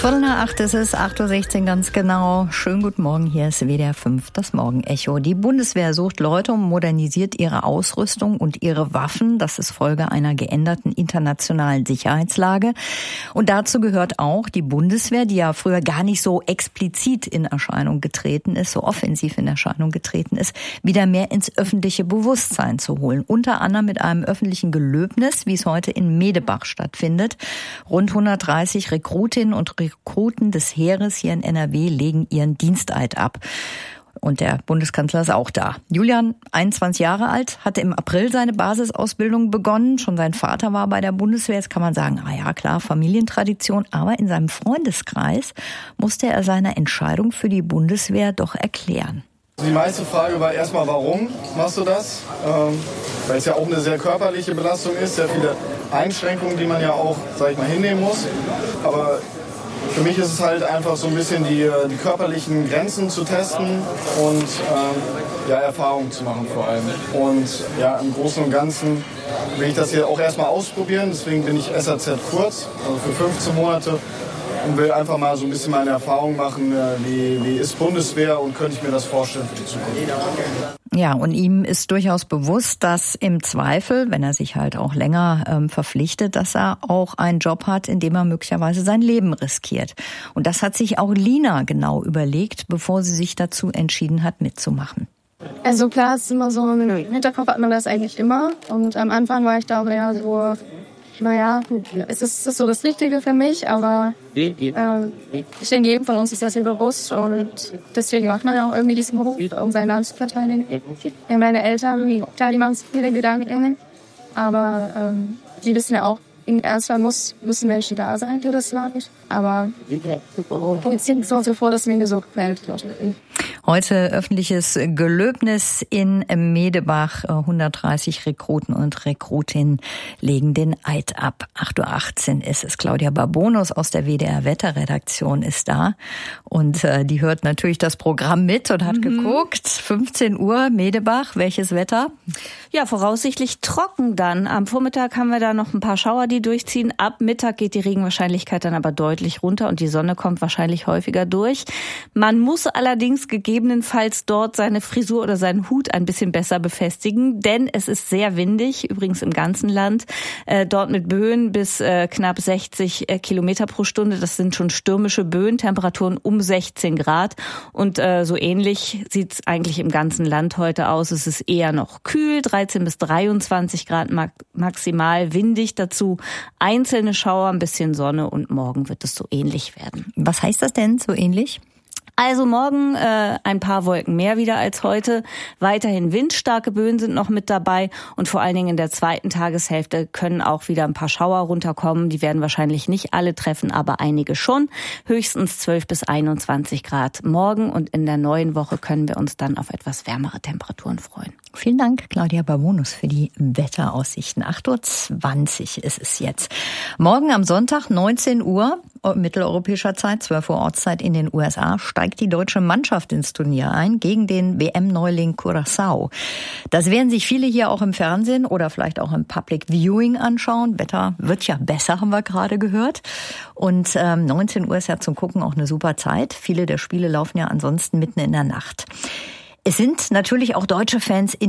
7:45 ist es, 8:16 Uhr ganz genau. Schönen guten Morgen, hier ist WDR 5, das Morgenecho. Die Bundeswehr sucht Leute und modernisiert ihre Ausrüstung und ihre Waffen. Das ist Folge einer geänderten internationalen Sicherheitslage. Und dazu gehört auch die Bundeswehr, die ja früher gar nicht so explizit in Erscheinung getreten ist, so offensiv in Erscheinung getreten ist, wieder mehr ins öffentliche Bewusstsein zu holen. Unter anderem mit einem öffentlichen Gelöbnis, wie es heute in Medebach stattfindet. Rund 130 Rekrutinnen und Rekruten des Heeres hier in NRW legen ihren Diensteid ab. Und der Bundeskanzler ist auch da. Julian, 21 Jahre alt, hatte im April seine Basisausbildung begonnen. Schon sein Vater war bei der Bundeswehr. Jetzt kann man sagen, ja klar, Familientradition. Aber in seinem Freundeskreis musste er seine Entscheidung für die Bundeswehr doch erklären. Die meiste Frage war erstmal, warum machst du das? Weil es ja auch eine sehr körperliche Belastung ist, sehr viele Einschränkungen, die man ja auch, hinnehmen muss. Aber für mich ist es halt einfach so ein bisschen die körperlichen Grenzen zu testen und Erfahrungen zu machen vor allem. Und im Großen und Ganzen will ich das hier auch erstmal ausprobieren. Deswegen bin ich SAZ kurz, also für 15 Monate. Und will einfach mal so ein bisschen meine Erfahrung machen, wie ist Bundeswehr und könnte ich mir das vorstellen für die Zukunft. Ja, und ihm ist durchaus bewusst, dass im Zweifel, wenn er sich halt auch länger verpflichtet, dass er auch einen Job hat, in dem er möglicherweise sein Leben riskiert. Und das hat sich auch Lina genau überlegt, bevor sie sich dazu entschieden hat, mitzumachen. Also klar, es ist immer so, im Hinterkopf hat man das eigentlich immer. Und am Anfang war ich da aber so, es ist so das Richtige für mich, aber ich denke, jedem von uns ist das sehr bewusst und deswegen macht man auch irgendwie diesen Beruf, um sein Land zu verteidigen. Ja, meine Eltern, klar, die machen sich viele Gedanken, aber die wissen ja auch, in erster müssen Menschen da sein für das Land, aber wir ziehen uns so vor, dass mir so gefällt. Heute öffentliches Gelöbnis in Medebach. 130 Rekruten und Rekrutinnen legen den Eid ab. 8:18 Uhr ist es. Claudia Barbonus aus der WDR-Wetterredaktion ist da. Und die hört natürlich das Programm mit und hat geguckt. 15 Uhr, Medebach. Welches Wetter? Ja, voraussichtlich trocken dann. Am Vormittag haben wir da noch ein paar Schauer, die durchziehen. Ab Mittag geht die Regenwahrscheinlichkeit dann aber deutlich runter und die Sonne kommt wahrscheinlich häufiger durch. Man muss allerdings gegebenenfalls dort seine Frisur oder seinen Hut ein bisschen besser befestigen, denn es ist sehr windig, übrigens im ganzen Land, dort mit Böen bis knapp 60 Kilometer pro Stunde. Das sind schon stürmische Böen, Temperaturen um 16 Grad und so ähnlich sieht es eigentlich im ganzen Land heute aus. Es ist eher noch kühl, 13 bis 23 Grad maximal, windig, dazu einzelne Schauer, ein bisschen Sonne und morgen wird es so ähnlich werden. Was heißt das denn, so ähnlich? Also morgen ein paar Wolken mehr wieder als heute. Weiterhin windstarke Böen sind noch mit dabei und vor allen Dingen in der zweiten Tageshälfte können auch wieder ein paar Schauer runterkommen. Die werden wahrscheinlich nicht alle treffen, aber einige schon. Höchstens 12 bis 21 Grad morgen und in der neuen Woche können wir uns dann auf etwas wärmere Temperaturen freuen. Vielen Dank, Claudia Barbonus, für die Wetteraussichten. 8:20 Uhr ist es jetzt. Morgen am Sonntag, 19 Uhr, mitteleuropäischer Zeit, 12 Uhr Ortszeit in den USA, steigt die deutsche Mannschaft ins Turnier ein gegen den WM-Neuling Curaçao. Das werden sich viele hier auch im Fernsehen oder vielleicht auch im Public Viewing anschauen. Wetter wird ja besser, haben wir gerade gehört. Und 19 Uhr ist ja zum Gucken auch eine super Zeit. Viele der Spiele laufen ja ansonsten mitten in der Nacht. Es sind natürlich auch deutsche Fans in